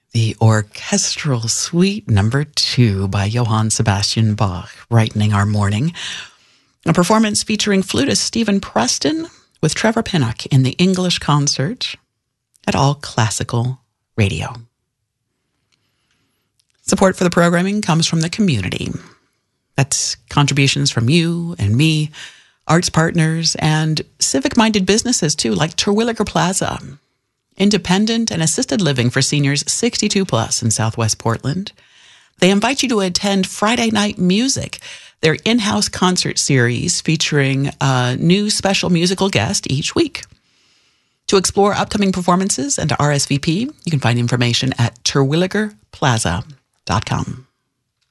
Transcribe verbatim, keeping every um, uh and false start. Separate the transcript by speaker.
Speaker 1: The Orchestral Suite Number Two by Johann Sebastian Bach, brightening our morning. A performance featuring flutist Stephen Preston with Trevor Pinnock in the English concert at All Classical Radio. Support for the programming comes from the community. That's contributions from you and me, arts partners, and civic-minded businesses too, like Terwilliger Plaza. Independent and assisted living for seniors sixty-two plus in Southwest Portland. They invite you to attend Friday Night Music, their in-house concert series featuring a new special musical guest each week. To explore upcoming performances and to R S V P, you can find information at terwilliger plaza dot com.